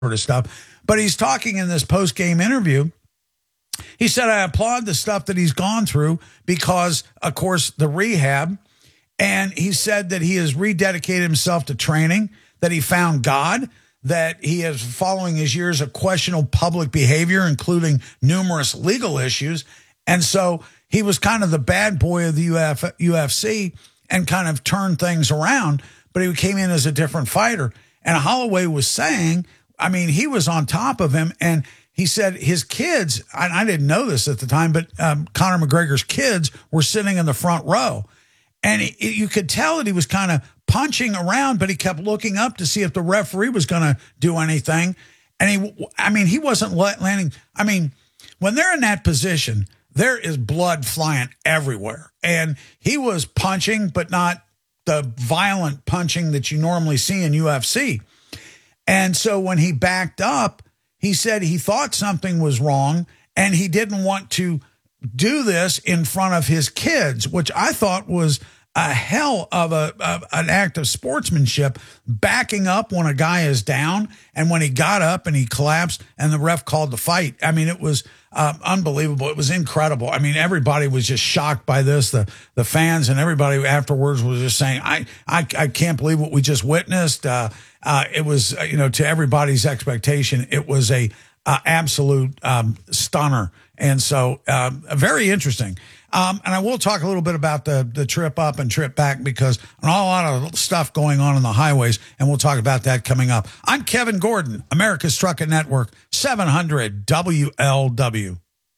sort of stuff. But he's talking in this post-game interview. He said, I applaud the stuff that he's gone through because, of course, the rehab. And he said that he has rededicated himself to training, that he found God, that he is following his years of questionable public behavior, including numerous legal issues. And so he was kind of the bad boy of the UFC and kind of turned things around, but he came in as a different fighter. And Holloway was saying, I mean, he was on top of him, and he said his kids, I didn't know this at the time, but Conor McGregor's kids were sitting in the front row. And you could tell that he was kind of punching around, but he kept looking up to see if the referee was going to do anything. And he wasn't landing. I mean, when they're in that position, there is blood flying everywhere. And he was punching, but not the violent punching that you normally see in UFC. And so when he backed up, he said he thought something was wrong and he didn't want to do this in front of his kids, which I thought was a hell of an act of sportsmanship, backing up when a guy is down. And when he got up and he collapsed and the ref called the fight, I mean, it was unbelievable. It was incredible. I mean, everybody was just shocked by this. The fans and everybody afterwards was just saying, I can't believe what we just witnessed. It was, to everybody's expectation, it was a absolute stunner. And so very interesting. And I will talk a little bit about the trip up and trip back because a lot of stuff going on the highways, and we'll talk about that coming up. I'm Kevin Gordon, America's Trucking Network, 700 WLW.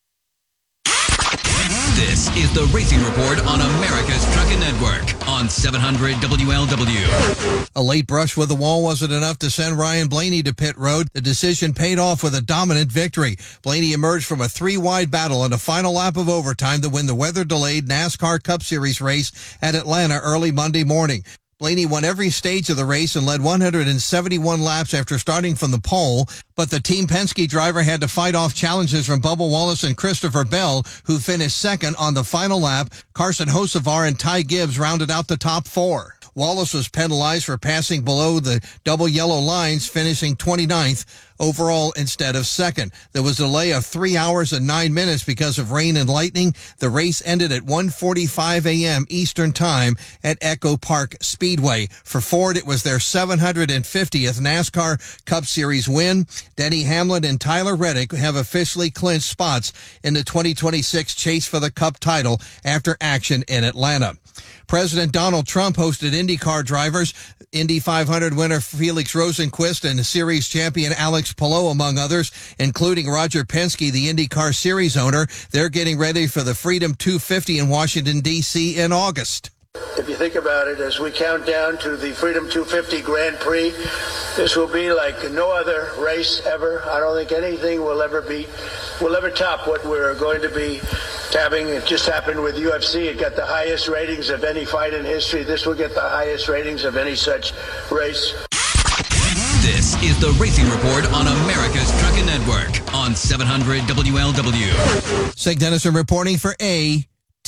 This is the Racing Report on America's Trucking Network on 700 WLW. A late brush with the wall wasn't enough to send Ryan Blaney to pit road. The decision paid off with a dominant victory. Blaney emerged from a 3-wide battle in a final lap of overtime to win the weather-delayed NASCAR Cup Series race at Atlanta early Monday morning. Blaney won every stage of the race and led 171 laps after starting from the pole, but the Team Penske driver had to fight off challenges from Bubba Wallace and Christopher Bell, who finished second on the final lap. Carson Hocevar and Ty Gibbs rounded out the top 4. Wallace was penalized for passing below the double yellow lines, finishing 29th overall instead of second. There was a delay of 3 hours and 9 minutes because of rain and lightning. The race ended at 1:45 a.m. Eastern Time at Echo Park Speedway. For Ford, it was their 750th NASCAR Cup Series win. Denny Hamlin and Tyler Reddick have officially clinched spots in the 2026 chase for the Cup title after action in Atlanta. President Donald Trump hosted IndyCar drivers, Indy 500 winner Felix Rosenqvist and series champion Alex Palou, among others, including Roger Penske, the IndyCar series owner. They're getting ready for the Freedom 250 in Washington, D.C. in August. If you think about it, as we count down to the Freedom 250 Grand Prix, this will be like no other race ever. I don't think anything will ever top what we're going to be having. It just happened with UFC. It got the highest ratings of any fight in history. This will get the highest ratings of any such race. This is the Racing Report on America's Trucking Network on 700 WLW. Sig Dennison reporting for ATN.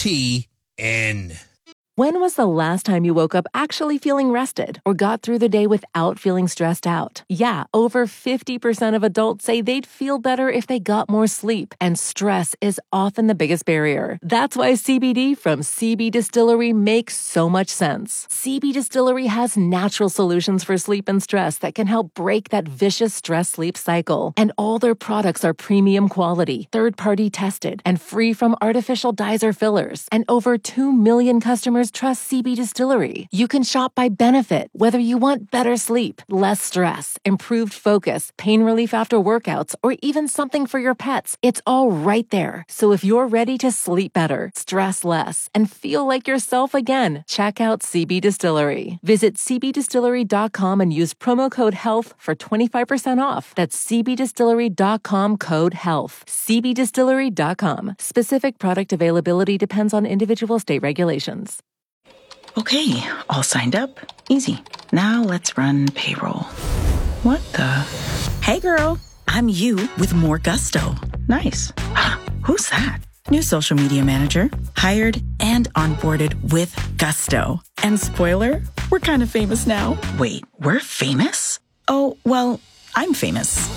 When was the last time you woke up actually feeling rested or got through the day without feeling stressed out? Yeah, over 50% of adults say they'd feel better if they got more sleep, and stress is often the biggest barrier. That's why CBD from CB Distillery makes so much sense. CB Distillery has natural solutions for sleep and stress that can help break that vicious stress-sleep cycle. And all their products are premium quality, third-party tested, and free from artificial dyes or fillers. And over 2 million customers trust CB Distillery. You can shop by benefit, whether you want better sleep, less stress, improved focus, pain relief after workouts, or even something for your pets. It's all right there. So if you're ready to sleep better, stress less, and feel like yourself again, check out CB Distillery. Visit cbdistillery.com and use promo code HEALTH for 25% off. That's cbdistillery.com, code HEALTH. cbdistillery.com. Specific product availability depends on individual state regulations. Okay, all signed up. Easy. Now let's run payroll. What the? Hey girl, I'm you with more gusto. Nice. Who's that? New social media manager. Hired and onboarded with gusto. And spoiler, we're kind of famous now. Wait, we're famous? Oh, well, I'm famous.